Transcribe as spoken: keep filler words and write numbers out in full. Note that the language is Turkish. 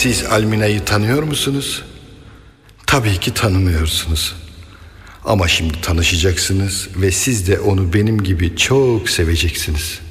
Siz Almina'yı tanıyor musunuz? Tabii ki tanımıyorsunuz. Ama şimdi tanışacaksınız ve siz de onu benim gibi çok seveceksiniz.